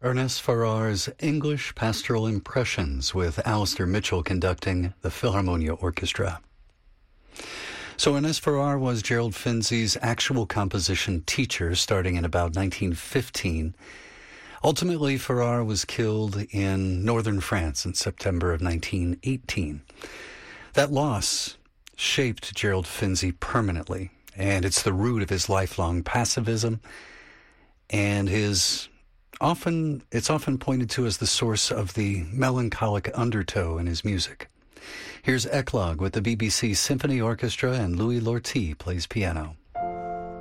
Ernest Farrar's English Pastoral Impressions with Alistair Mitchell conducting the Philharmonia Orchestra. So Ernest Farrar was Gerald Finzi's actual composition teacher starting in about 1915. Ultimately, Farrar was killed in northern France in September of 1918. That loss shaped Gerald Finzi permanently, and it's the root of his lifelong pacifism, and it's often pointed to as the source of the melancholic undertow in his music. Here's Eclogue with the BBC Symphony Orchestra, and Louis Lortie plays piano.